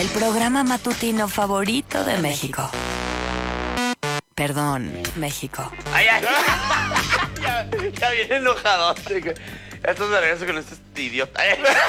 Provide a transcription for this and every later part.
El programa matutino favorito de México. Perdón, México. Ay, ay. Ya viene enojado. Estos de regreso con este idiota.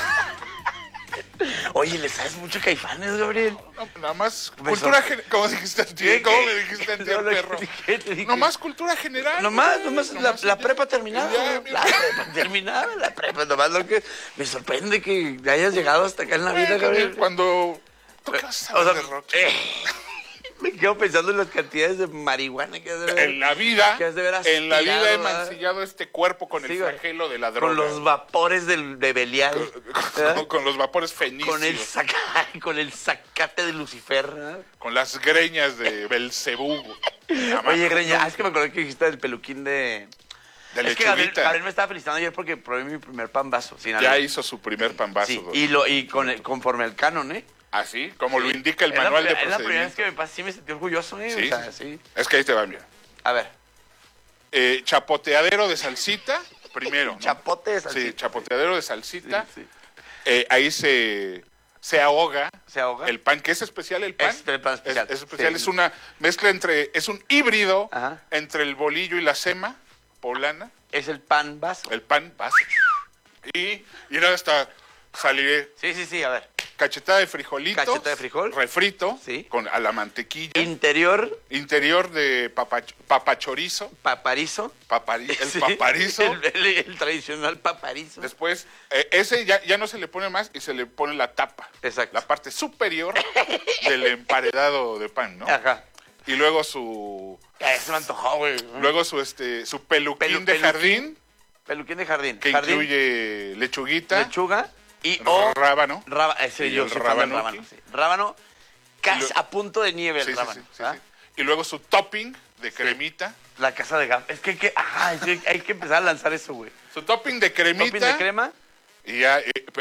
Oye, ¿le sabes mucho Caifanes, Gabriel? No, nada más cultura general. ¿Cómo dijiste antier? ¿Cómo me dijiste antier, perro? ¿Qué te dije? Nomás cultura general. Nomás la prepa terminada. Ya, La prepa terminada, la prepa. Nomás lo que me sorprende que hayas llegado hasta acá en la vida, Gabriel. Cuando... ¿Tú qué vas a saber de rock? Me quedo pensando en las cantidades de marihuana que has de ver. En la vida, que has de ver en la vida he aspirado, mancillado este cuerpo con Sí, el güey. flagelo de la droga. Con los vapores de Belial. Con los vapores fenicios. Con el zacate de Lucifer. ¿Verdad? Con las greñas de Belcebú. Oye, Greña, es que me acordé que dijiste del peluquín de... De Es que Gabriel lechuguita. me estaba felicitando ayer porque probé mi primer pan vaso. Sin Ya albur. hizo su primer pambazo. Sí, Don. y conforme al canon, ¿eh? Así, como lo Sí. indica el Es la manual de Es la primera vez procedimiento. que me pasa, sí me sentí orgulloso, ¿eh? Sí, O sea, sí. Es que ahí te va, mira. A ver, Chapoteadero de salsita, primero. ¿no? chapote de salsita. Sí, chapoteadero de salsita. Sí. Ahí se ahoga Se ahoga. el pan, que es especial el pan. Es el pan especial. Es especial, Sí. es una mezcla es un híbrido Ajá. entre el bolillo y la sema poblana, Es el pan vaso. el pan base. Y nada, hasta saliré Sí, a ver. cachetada de frijolito. Cacheta de frijol. Refrito, Sí. a la mantequilla. Interior, Interior de papachorizo. paparizo. El Sí, paparizo. El tradicional paparizo. Después, ese ya no se le pone más y se le pone la tapa. Exacto. La parte superior del emparedado de pan, ¿no? Ajá. Y luego su Se me antojó, güey. su peluquín de Peluquín. jardín, Peluquín de jardín. que Jardín, incluye lechuguita, lechuga y rábano. Ese Y yo el soy fan del rábano, rábano. Sí. Rábano, casi lo- a punto de nieve el Sí, sí, rábano. sí, sí, ¿verdad? sí. Y luego su topping de cremita. La casa de Gaf. Es que hay que empezar a lanzar eso, güey. Su topping de cremita. Topping de crema. Y ya,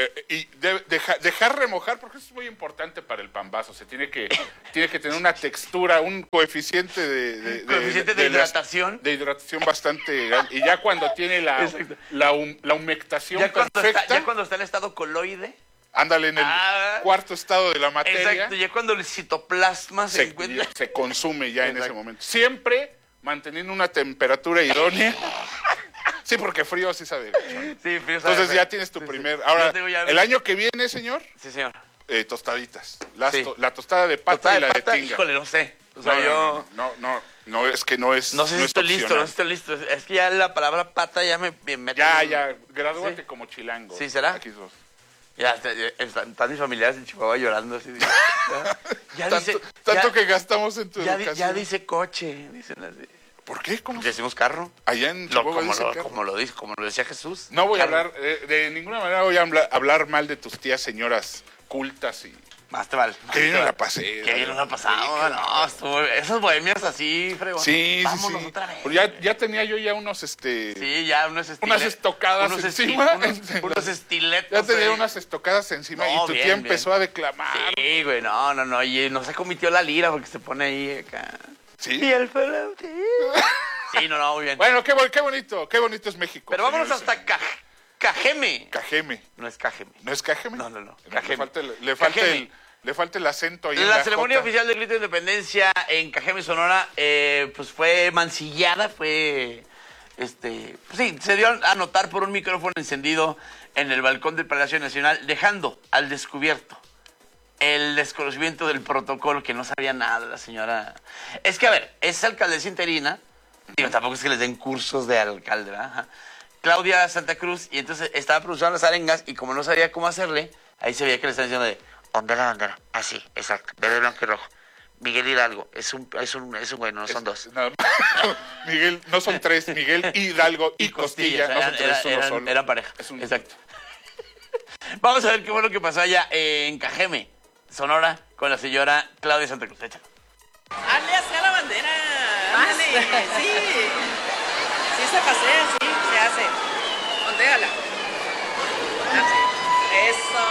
dejar remojar, porque eso es muy importante para el pambazo. Se tiene que tener una textura, un coeficiente Coeficiente de hidratación. De hidratación bastante grande. Y ya cuando tiene Exacto. la humectación perfecta, Ya cuando está en estado coloide. ándale en el cuarto estado de la materia, Exacto. Ya cuando el citoplasma se encuentra. se consume ya en ese Exacto. momento. Siempre manteniendo una temperatura idónea. Sí, porque frío sí sabe. Sí, frío, Entonces sabe, ya feo. tienes tu Sí, primer... sí. Ahora, Yo tengo ya- el año que viene, señor, Sí, señor. tostaditas. Sí. La tostada de pata Tostada y la de pata, tinga. híjole, no sé. O sea, yo... No, es que no es No sé si es estoy listo, opcional. no estoy listo. Es que ya la palabra pata ya me Ya, gradúate Sí. como chilango. Sí, ¿será? Aquí sos. Ya están mis familiares en Chihuahua llorando así. Ya Tanto, dice... tanto ya- que gastamos en tu ya educación. dice coche, dicen así. ¿Por qué? ¿Cómo? Decimos carro. Allá en Chihuahua dicen carro. Como lo decía Jesús. No voy a Carro. hablar, de ninguna manera voy a hablar mal de tus tías señoras cultas y... Más te vale. Que bien la pasé. Que bien nos ha pasado. No, estuvo... Esas bohemias así, fregón. Sí, Vámonos sí. otra vez. Pues ya tenía yo ya unos, Sí, ya unas unas estocadas encima. unos estiletos. Ya tenía ahí. unas estocadas encima No, y tu bien, tía bien. empezó a declamar. Sí, güey, no. Y no se cometió la lira porque se pone ahí acá. Sí. Y el flautín. Sí, no, muy bien. Bueno, qué bonito es México. Pero vámonos señores. hasta Cajeme. Cajeme. No es Cajeme. ¿No es Cajeme? No. Cajeme. Cajeme. Le falta el acento ahí en La ceremonia Jota. oficial del grito de independencia en Cajeme, Sonora, pues fue mancillada, pues sí, se dio a notar por un micrófono encendido en el balcón del Palacio Nacional, dejando al descubierto el desconocimiento del protocolo, que no sabía nada la señora. Es que, a ver, es alcaldesa interina, digo, tampoco es que les den cursos de alcalde, ¿verdad? Ajá. Claudia Santa Cruz, y entonces estaba produciendo las arengas, y como no sabía cómo hacerle, ahí se veía que le estaban diciendo de bandera, así, exacto, verde, blanco y rojo. Miguel Hidalgo, es un güey, no son dos. No, Miguel, no son tres, Miguel Hidalgo y Costilla, no son tres, uno solo. Eran pareja, Es un- exacto. Vamos a ver qué fue lo que pasó allá en Cajeme, Sonora, con la señora Claudia Santa Cruz. Échalo. Hazle hacia la bandera. Ándale, sí. Sí se pasea, sí, se hace. Ondéala. Así. Eso.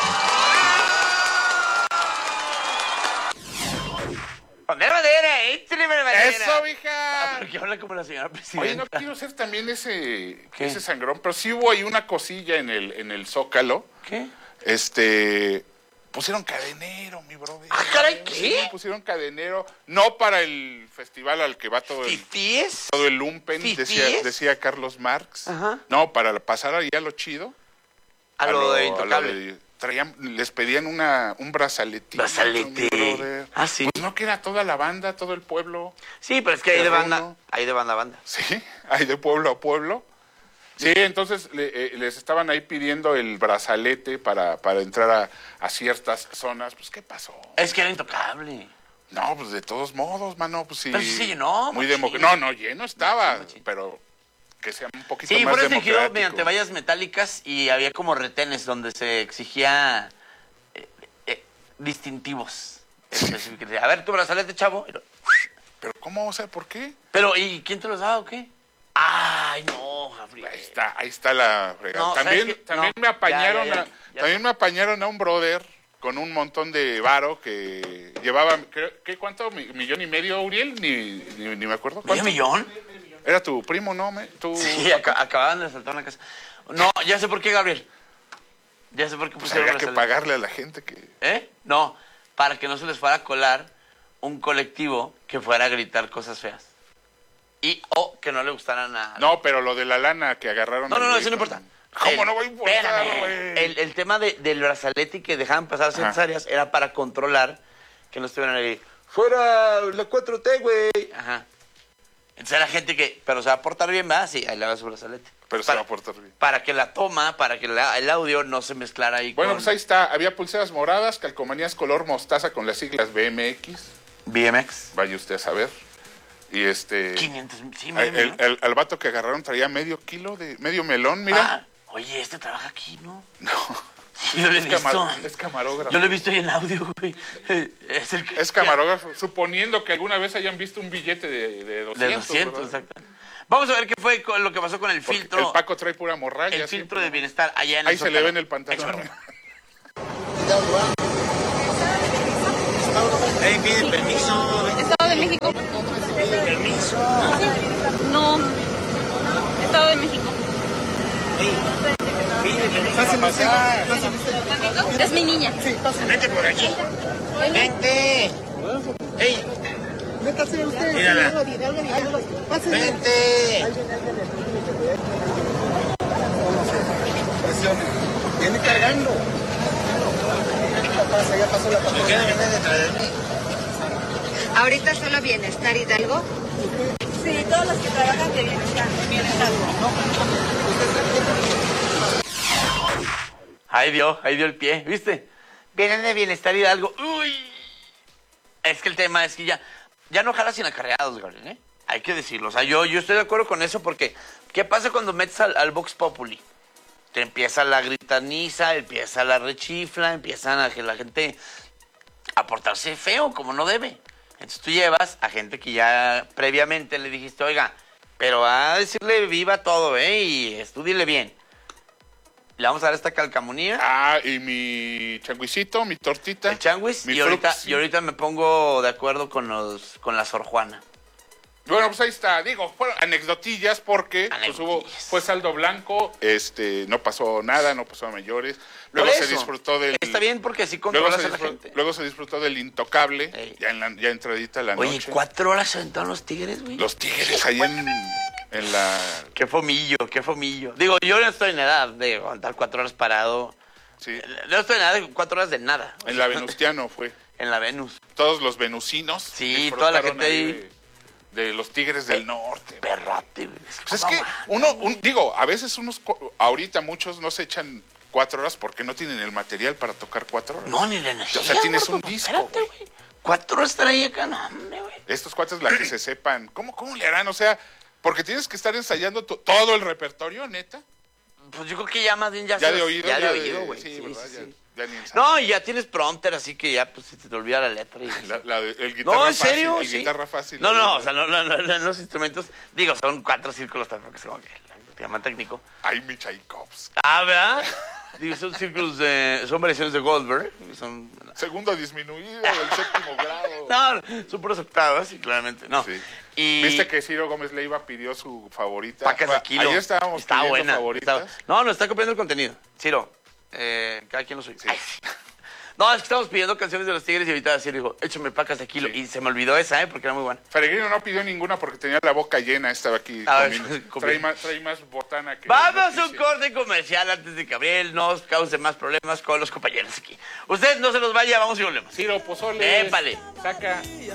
Bandera, échale bandera. ¡Eso, hija! ¿Por qué habla como la señora Oye, presidenta? no quiero ser también ese sangrón, pero sí hubo ahí una cosilla en el Zócalo. ¿Qué? pusieron cadenero, mi brother. Ah, caray, ¿qué? Sí, pusieron cadenero, no para el festival al que va todo el lumpen, decía Carlos Marx. Ajá. No, para pasar ahí a lo chido. A lo de Intocable. Les pedían un brazaletín. Brazalete. Ah, sí. Pues no que era toda la banda, todo el pueblo. Sí, pero es que hay de banda a banda. Sí, hay de pueblo a pueblo. Sí, entonces les estaban ahí pidiendo el brazalete para entrar a ciertas zonas. Pues, ¿qué pasó? Es que era Intocable. No, pues de todos modos, mano, pues sí. Pero sí llenó, muy machín. No, lleno estaba, pero que sea un poquito Sí, más fueron democrático. dirigidos mediante vallas metálicas y había como retenes donde se exigía distintivos. Específicamente. A ver, tu brazalete, chavo. Pero ¿cómo? O sea, ¿por qué? Pero, ¿y quién te los daba o qué? Ay, no, Gabriel. Ahí está la fregada. No, también no, me apañaron ya. me apañaron a un brother con un montón de varo que llevaba, ¿cuánto? ¿1,5 millones, Uriel? Ni me acuerdo. ¿Medio millón? Era tu primo, ¿no? Sí, acababan de saltar una casa. No, ya sé por qué, Gabriel. Ya sé por qué Pues pusieron había que pagarle a la gente que... ¿Eh? No, para que no se les fuera a colar un colectivo que fuera a gritar cosas feas. O que no le gustaran a... No, pero lo de la lana que agarraron... No, eso no importa. ¿Cómo no va a importar, güey? El tema del brazalete y que dejaban pasar ciertas áreas era para controlar que no estuvieran ahí. ¡Fuera la 4T, güey! Ajá. Entonces era gente que... Pero se va a portar bien, ¿verdad? Sí, ahí le va su brazalete. Pero se va a portar bien. Para que la toma, para que el audio no se mezclara ahí Bueno, con... pues ahí está. Había pulseras moradas, calcomanías color mostaza con las siglas BMX. BMX. Vaya usted a saber. Y 500, sí, medio millón. el vato que agarraron traía medio melón, mira. Ah, oye, trabaja aquí, ¿no? No. Sí, yo lo he visto. Es camarógrafo. Yo lo he visto ahí en audio, güey. Es camarógrafo, suponiendo que alguna vez hayan visto un billete de 200. De 200, ¿verdad? exacto. Vamos a ver qué fue lo que pasó con el Porque filtro. el Paco trae pura morralla. El filtro de bienestar allá en el Ahí se le Zócalo. ve en el pantalón. Pide permiso. Estado de México. Permiso. No. Estado de México. Pide permiso para pasar. Es mi niña. Vente por aquí. Vente. Ey. Métase usted. Mírala. Pásale. Vente. Presione. Viene cargando. Ya pasó la ¿Por qué no vienes detrás de mí? Ahorita solo Bienestar Hidalgo. Sí, todos los que trabajan de bienestar. Ahí dio el pie, ¿viste? Vienen de bienestar y algo. Uy. Es que el tema es que ya no jalas sin acarreados, Gabriel, ¿eh? Hay que decirlo. O sea, yo estoy de acuerdo con eso porque ¿qué pasa cuando metes al Vox Populi? Te empieza la gritaniza, empieza la rechifla, empiezan a que la gente a portarse feo como no debe. Entonces tú llevas a gente que ya previamente le dijiste, oiga, pero a decirle viva todo, y estúdiele bien. Le vamos a dar esta calcamonía. Ah, y mi changuisito, mi tortita. El changuis. Mi Y fruxi. ahorita me pongo de acuerdo con la Sor Juana. Bueno, pues ahí está. Digo, fueron anecdotillas porque fue saldo blanco. No pasó nada, no pasó a mayores. Luego Por se eso, disfrutó del... Está bien porque así Luego controlas se, a la gente. luego se disfrutó del Intocable, Ey. ya entradita la Oye, noche. 4 horas se aventaron los tigres, güey. Los tigres ahí en la... Qué fomillo, qué fomillo. Digo, yo no estoy en edad de aguantar 4 horas parado. Sí, No estoy en edad de 4 horas de nada. en la Venustiano fue. En la Venus. Todos los venusinos. Sí, toda la disfrutaron gente ahí. De los tigres del norte. Perrate, güey. Pues es que a veces ahorita muchos no se echan 4 horas porque no tienen el material para tocar 4 horas. No, ni la energía. O sea, tienes gordo, un disco, Espérate, güey. 4 horas estar ahí acá, no, hombre, güey. Estos cuates, la que se sepan, ¿cómo le harán? O sea, porque tienes que estar ensayando todo el repertorio, neta. Pues yo creo que ya más bien ya Ya sabes- de oído. Ya de oído, güey. Sí, Sí, ¿verdad? sí, sí. Ya ni ensayo. No, y ya tienes prompter, así que ya pues se te olvida la letra. Y... El guitarra No, ¿en serio? fácil, el ¿Sí? guitarra fácil. No, o sea, no, los instrumentos, digo, son 4 círculos tampoco, que es como que el tema técnico. Ay, mi Tchaikovsky. Ah, ¿verdad? Digo, son círculos son variaciones de Goldberg, son... Segundo disminuido del séptimo grado. No, son puras octavas, sí, claramente, no. Sí. Y... ¿Viste que Ciro Gómez Leiva pidió su favorita? Pacas de kilo. Ayer estábamos Está pidiendo buena. favoritas. No, está copiando el contenido. Ciro, cada quien lo suyo. Sí. Ay, sí. No, es que estamos pidiendo canciones de los Tigres y ahorita así dijo, échame pacas de kilo. Sí. Y se me olvidó esa, porque era muy buena. Peregrino no pidió ninguna porque tenía la boca llena, estaba aquí A ver, comiendo. comiendo. Trae más botana que Vamos a un noticia. corte comercial antes de que Gabriel nos cause más problemas con los compañeros aquí. Usted no se nos vaya, vamos y volvemos. Ciro, pozole. Épale. Saca.